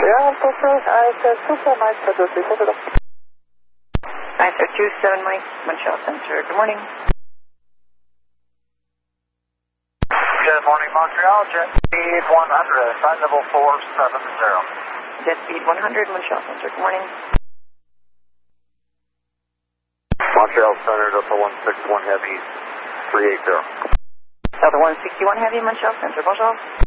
Yeah, Alpha, I said Super Mike for the Super. I said 27 Mike, Montreal Center. Good morning. Good morning, Montreal. Jet speed 100, flight level 470. Jet speed 100, Montreal Center. Good morning. Montreal Center, Delta 161 Heavy, 380. Delta 161 Heavy, Montreal Center. Bonjour.